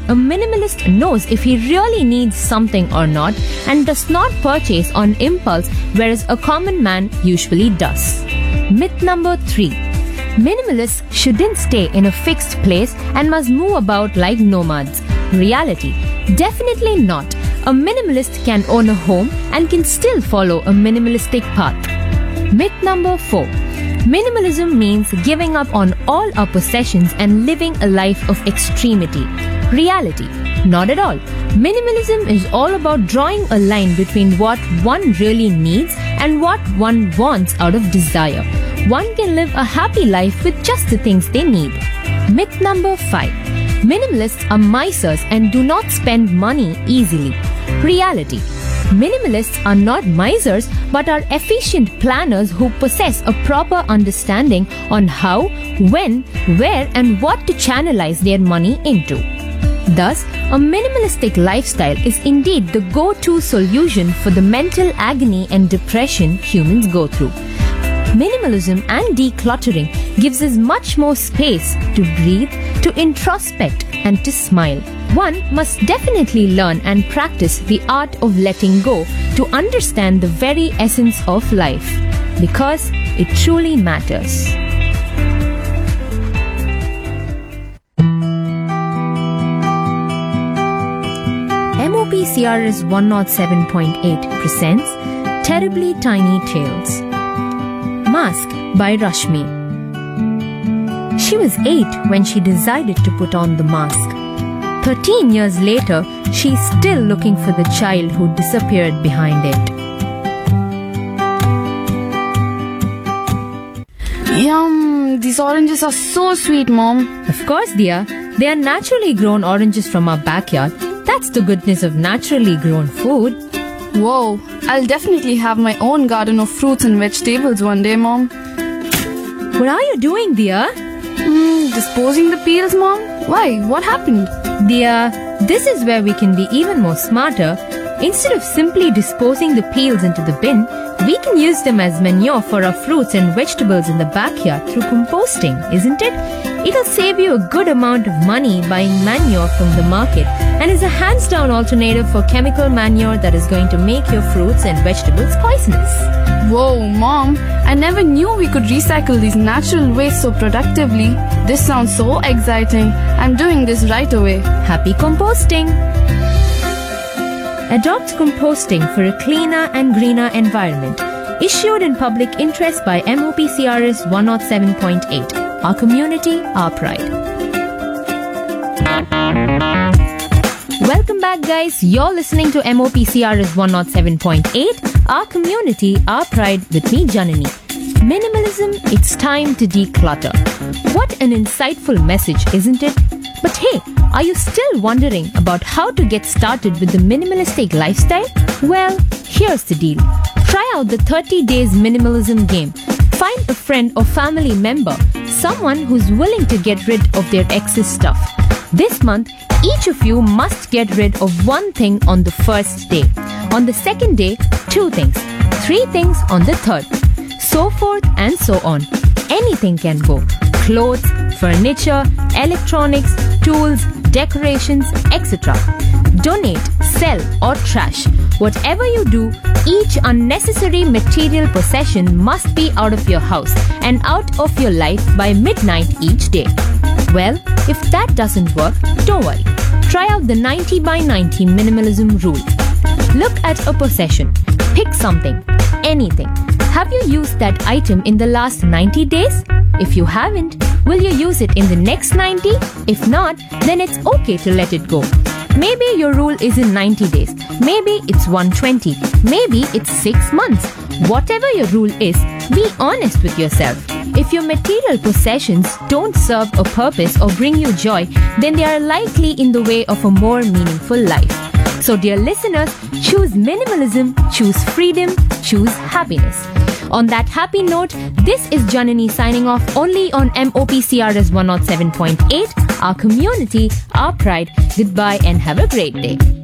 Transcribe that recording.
a minimalist knows if he really needs something or not and does not purchase on impulse, whereas a common man usually does. Myth number 3. Minimalists shouldn't stay in a fixed place and must move about like nomads. Reality: definitely not. A minimalist can own a home and can still follow a minimalistic path. Myth number 4. Minimalism means giving up on all our possessions and living a life of extremity. Reality: not at all. Minimalism is all about drawing a line between what one really needs and what one wants out of desire. One can live a happy life with just the things they need. Myth number 5. Minimalists are misers and do not spend money easily. Reality: minimalists are not misers but are efficient planners who possess a proper understanding on how, when, where, and what to channelize their money into. Thus, a minimalistic lifestyle is indeed the go-to solution for the mental agony and depression humans go through. Minimalism and decluttering gives us much more space to breathe, to introspect, and to smile. One must definitely learn and practice the art of letting go to understand the very essence of life, because it truly matters. MOPCRS 107.8 presents Terribly Tiny Tales. Mask by Rashmi. She was 8 when she decided to put on the mask. 13 years later, she's still looking for the child who disappeared behind it. Yum! These oranges are so sweet, Mom. Of course, dear. They are naturally grown oranges from our backyard. That's the goodness of naturally grown food. Whoa! I'll definitely have my own garden of fruits and vegetables one day, Mom. What are you doing, dear? Disposing the peels, Mom? Why? What happened? Dear, this is where we can be even more smarter. Instead of simply disposing the peels into the bin, we can use them as manure for our fruits and vegetables in the backyard through composting, isn't it? It'll save you a good amount of money buying manure from the market and is a hands-down alternative for chemical manure that is going to make your fruits and vegetables poisonous. Whoa, Mom! I never knew we could recycle these natural waste so productively. This sounds so exciting. I'm doing this right away. Happy composting! Adopt composting for a cleaner and greener environment. Issued in public interest by MOPCRS 107.8. Our community, our pride. Welcome back, guys. You're listening to MOPCRS 107.8. Our community, our pride, with me, Janani. Minimalism, it's time to declutter. What an insightful message, isn't it? But hey, are you still wondering about how to get started with the minimalistic lifestyle? Well, here's the deal. Try out the 30 days minimalism game. Find a friend or family member, someone who's willing to get rid of their excess stuff. This month, each of you must get rid of one thing on the first day. On the second day, 2 things. 3 things on the third. So forth and so on. Anything can go. Clothes, furniture, electronics, tools, decorations, etc. Donate, sell, or trash. Whatever you do, each unnecessary material possession must be out of your house and out of your life by midnight each day. Well, if that doesn't work, don't worry. Try out the 90 by 90 minimalism rule. Look at a possession. Pick something, anything. Have you used that item in the last 90 days? If you haven't, will you use it in the next 90? If not, then it's okay to let it go. Maybe your rule isn't 90 days. Maybe it's 120. Maybe it's 6 months. Whatever your rule is, be honest with yourself. If your material possessions don't serve a purpose or bring you joy, then they are likely in the way of a more meaningful life. So dear listeners, choose minimalism, choose freedom, choose happiness. On that happy note, this is Janani signing off only on MOPCRS 107.8, our community, our pride. Goodbye and have a great day.